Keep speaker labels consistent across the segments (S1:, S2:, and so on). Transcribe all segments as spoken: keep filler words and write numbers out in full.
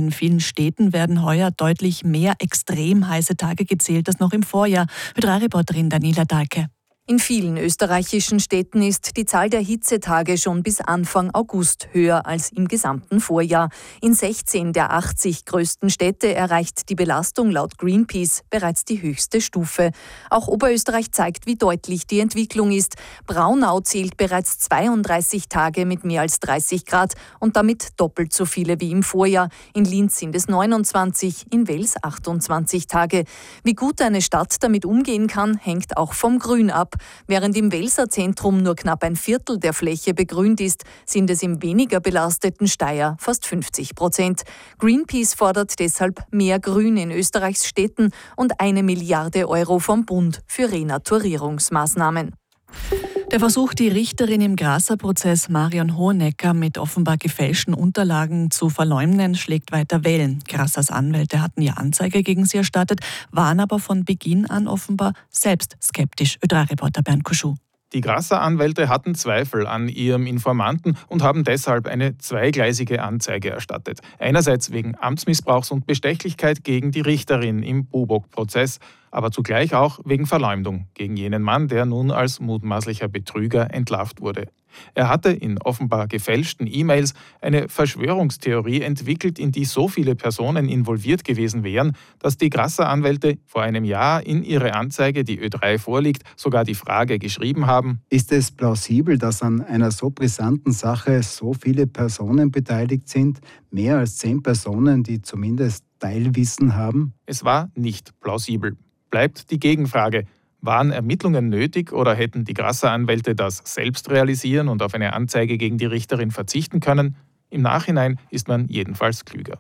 S1: In vielen Städten werden heuer deutlich mehr extrem heiße Tage gezählt als noch im Vorjahr. Ö drei Reporterin Daniela Dahlke.
S2: In vielen österreichischen Städten ist die Zahl der Hitzetage schon bis Anfang August höher als im gesamten Vorjahr. In sechzehn der achtzig größten Städte erreicht die Belastung laut Greenpeace bereits die höchste Stufe. Auch Oberösterreich zeigt, wie deutlich die Entwicklung ist. Braunau zählt bereits zweiunddreißig Tage mit mehr als dreißig Grad und damit doppelt so viele wie im Vorjahr. In Linz sind es neunundzwanzig, in Wels achtundzwanzig Tage. Wie gut eine Stadt damit umgehen kann, hängt auch vom Grün ab. Während im Welser Zentrum nur knapp ein Viertel der Fläche begrünt ist, sind es im weniger belasteten Steyr fast fünfzig Prozent. Greenpeace fordert deshalb mehr Grün in Österreichs Städten und eine Milliarde Euro vom Bund für Renaturierungsmaßnahmen.
S1: Der Versuch, die Richterin im Grasser-Prozess Marion Hohenecker mit offenbar gefälschten Unterlagen zu verleumden, schlägt weiter Wellen. Grassers Anwälte hatten ja Anzeige gegen sie erstattet, waren aber von Beginn an offenbar selbst skeptisch. Ö drei Reporter Bernd Kuschuh.
S3: Die Grasser-Anwälte hatten Zweifel an ihrem Informanten und haben deshalb eine zweigleisige Anzeige erstattet. Einerseits wegen Amtsmissbrauchs und Bestechlichkeit gegen die Richterin im Bubok-Prozess, aber zugleich auch wegen Verleumdung gegen jenen Mann, der nun als mutmaßlicher Betrüger entlarvt wurde. Er hatte in offenbar gefälschten E-Mails eine Verschwörungstheorie entwickelt, in die so viele Personen involviert gewesen wären, dass die Grasser-Anwälte vor einem Jahr in ihre Anzeige, die Ö drei vorliegt, sogar die Frage geschrieben haben:
S4: Ist es plausibel, dass an einer so brisanten Sache so viele Personen beteiligt sind? Mehr als zehn Personen, die zumindest Teilwissen haben?
S3: Es war nicht plausibel. Bleibt die Gegenfrage: Waren Ermittlungen nötig oder hätten die Grasser-Anwälte das selbst realisieren und auf eine Anzeige gegen die Richterin verzichten können? Im Nachhinein ist man jedenfalls klüger.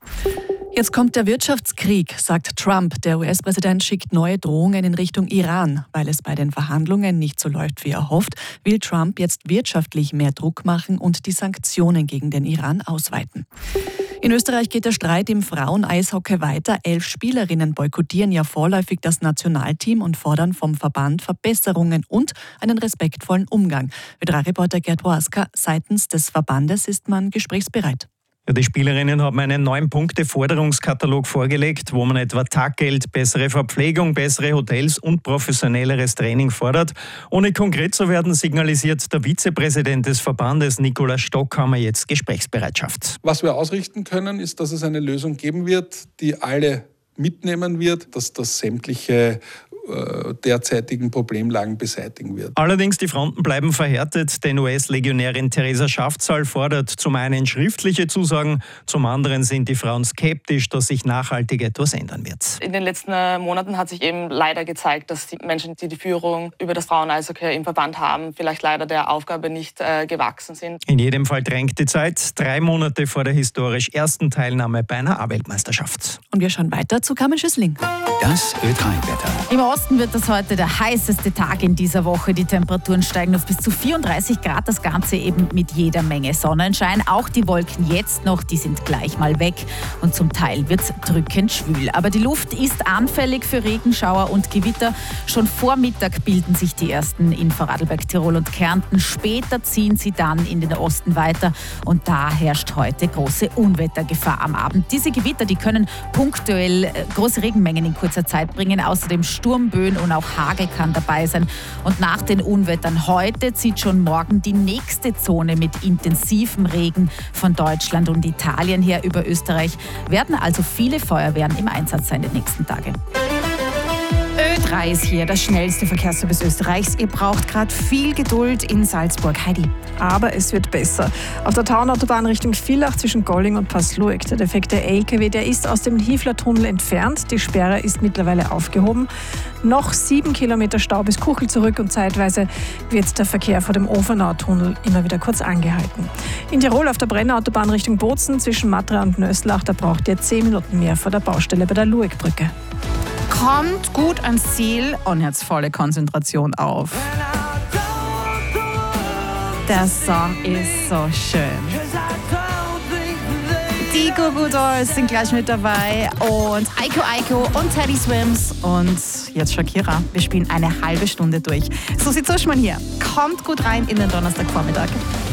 S1: Jetzt kommt der Wirtschaftskrieg, sagt Trump. Der U S-Präsident schickt neue Drohungen in Richtung Iran. Weil es bei den Verhandlungen nicht so läuft, wie er hofft, will Trump jetzt wirtschaftlich mehr Druck machen und die Sanktionen gegen den Iran ausweiten. In Österreich geht der Streit im Frauen-Eishockey weiter. Elf Spielerinnen boykottieren ja vorläufig das Nationalteam und fordern vom Verband Verbesserungen und einen respektvollen Umgang. Ö drei Reporter Gerd Woaska, seitens des Verbandes ist man gesprächsbereit.
S5: Die Spielerinnen haben einen neun-Punkte-Forderungskatalog vorgelegt, wo man etwa Taggeld, bessere Verpflegung, bessere Hotels und professionelleres Training fordert. Ohne konkret zu werden, signalisiert der Vizepräsident des Verbandes, Nikolaus Stockhammer, jetzt Gesprächsbereitschaft.
S6: Was wir ausrichten können, ist, dass es eine Lösung geben wird, die alle mitnehmen wird, dass das sämtliche derzeitigen Problemlagen beseitigen wird.
S5: Allerdings, die Fronten bleiben verhärtet, denn U S-Legionärin Theresa Schaftzahl fordert zum einen schriftliche Zusagen, zum anderen sind die Frauen skeptisch, dass sich nachhaltig etwas ändern wird.
S7: In den letzten Monaten hat sich eben leider gezeigt, dass die Menschen, die die Führung über das Frauen-Eishockey im Verband haben, vielleicht leider der Aufgabe nicht äh, gewachsen sind.
S5: In jedem Fall drängt die Zeit, drei Monate vor der historisch ersten Teilnahme bei einer A-Weltmeisterschaft.
S1: Und wir schauen weiter zu Carmen Schüssling.
S8: Das Ö drei Wetter.
S9: Im Osten wird das heute der heißeste Tag in dieser Woche. Die Temperaturen steigen auf bis zu vierunddreißig Grad. Das Ganze eben mit jeder Menge Sonnenschein. Auch die Wolken jetzt noch, die sind gleich mal weg. Und zum Teil wird es drückend schwül. Aber die Luft ist anfällig für Regenschauer und Gewitter. Schon vor Mittag bilden sich die ersten in Vorarlberg, Tirol und Kärnten. Später ziehen sie dann in den Osten weiter. Und da herrscht heute große Unwettergefahr am Abend. Diese Gewitter, die können punktuell große Regenmengen in kurzer Zeit bringen. Außerdem Sturmböen und auch Hagel kann dabei sein. Und nach den Unwettern heute zieht schon morgen die nächste Zone mit intensivem Regen von Deutschland und Italien her über Österreich. Werden also viele Feuerwehren im Einsatz sein die nächsten Tage. Ö drei ist hier, das schnellste Verkehrsservice Österreichs. Ihr braucht gerade viel Geduld in Salzburg. Heidi.
S10: Aber es wird besser. Auf der Taunautobahn Richtung Villach zwischen Golling und Passlueg. Der defekte L K W, der ist aus dem Hiefler-Tunnel entfernt. Die Sperre ist mittlerweile aufgehoben. Noch sieben Kilometer Stau bis Kuchel zurück und zeitweise wird der Verkehr vor dem Ofenau-Tunnel immer wieder kurz angehalten. In Tirol auf der Brennerautobahn Richtung Bozen zwischen Matra und Nöslach, da braucht ihr zehn Minuten mehr vor der Baustelle bei der Luegbrücke.
S9: Kommt gut ans Ziel und jetzt volle Konzentration auf. Der Song ist so schön. Die Goo Goo Dolls sind gleich mit dabei und Aiko Aiko und Teddy Swims und jetzt Shakira. Wir spielen eine halbe Stunde durch. Susi Zuschmann hier. Kommt gut rein in den Donnerstagvormittag.